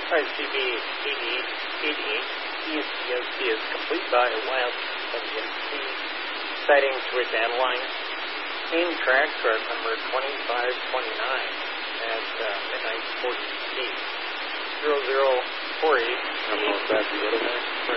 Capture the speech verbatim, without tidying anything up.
R C B eighty-eight East E S P is complete by west of the M C. Sighting Swiss Adeline. Main track chart number twenty-five twenty-nine at uh, midnight forty feet. zero zero four eight. I'm going back to the other one.